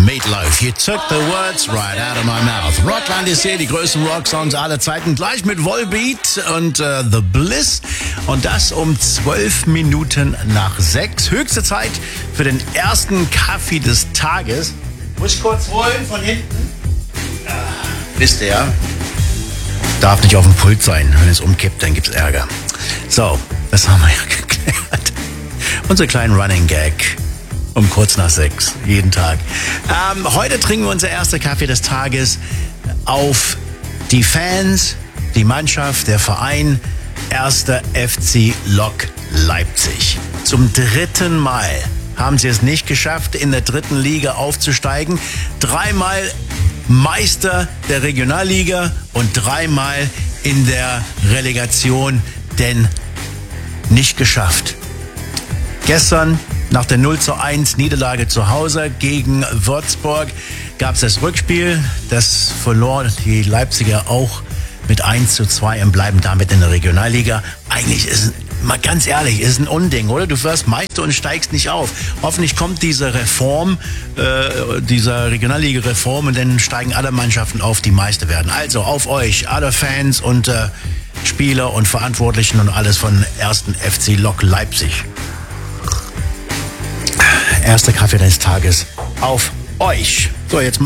Meatloaf, you took the words right out of my mouth. Rockland ist hier, die größten Rocksongs aller Zeiten, gleich mit Volbeat und The Bliss. Und das um 12 Minuten nach 6. Höchste Zeit für den ersten Kaffee des Tages. Muss ich kurz holen von hinten? Wisst ihr ja, darf nicht auf dem Pult sein. Wenn es umkippt, dann gibt's Ärger. So, das haben wir ja geklärt. Unser kleinen Running Gag. Um kurz nach 6, jeden Tag. Heute trinken wir unser erster Kaffee des Tages auf die Fans, die Mannschaft, der Verein 1. FC Lok Leipzig. Zum 3. Mal haben sie es nicht geschafft, in der 3. Liga aufzusteigen. 3-mal Meister der Regionalliga und 3-mal in der Relegation, denn nicht geschafft. Gestern nach der 0:1 Niederlage zu Hause gegen Würzburg gab es das Rückspiel. Das verlor die Leipziger auch mit 1:2 und bleiben damit in der Regionalliga. Eigentlich ist, mal ganz ehrlich, ist ein Unding, oder? Du wirst Meister und steigst nicht auf. Hoffentlich kommt diese Reform, dieser Regionalliga-Reform, und dann steigen alle Mannschaften auf, die Meister werden. Also auf euch, alle Fans und Spieler und Verantwortlichen und alles von 1. FC Lok Leipzig. Erster Kaffee des Tages auf euch. So, jetzt